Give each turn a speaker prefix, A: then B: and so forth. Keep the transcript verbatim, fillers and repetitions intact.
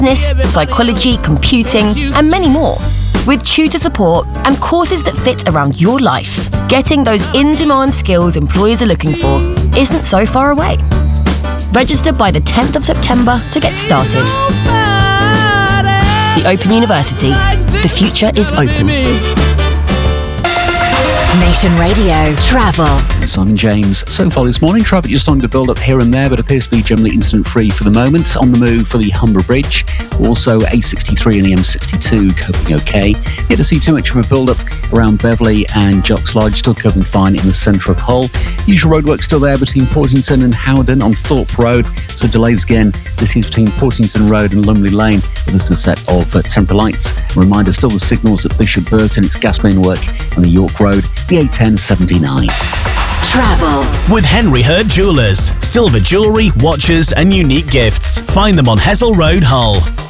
A: business, psychology, computing, and many more. With tutor support and courses that fit around your life, getting those in-demand skills employers are looking for isn't so far away. Register by the tenth of September to get started. The Open University. The future is open.
B: Nation Radio Travel.
C: Simon James. So far this morning, traffic just starting to build up here and there, but appears to be generally incident-free for the moment. On the move for the Humber Bridge. Also, A sixty-three and the M sixty-two coping okay. Yet to see too much of a build-up around Beverley and Jocks Lodge, still coping fine in the centre of Hull. Usual roadwork still there between Portington and Howden on Thorpe Road. So delays again. This is between Portington Road and Lumley Lane with a set of uh, temporary lights. A reminder, still the signals at Bishop Burton. It's gas main work on the York Road. The A ten seventy-nine.
B: Travel
D: with Henry Hurt Jewellers. Silver jewellery, watches and unique gifts. Find them on Hessel Road, Hull.